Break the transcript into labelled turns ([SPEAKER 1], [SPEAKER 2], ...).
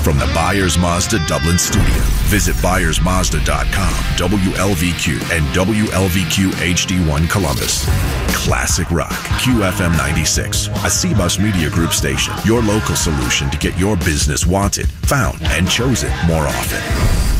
[SPEAKER 1] From the Byers Mazda Dublin studio, visit ByersMazda.com, WLVQ, and WLVQ HD1 Columbus. Classic Rock, QFM 96, a CBus Media Group station. Your local solution to get your business wanted, found, and chosen more often.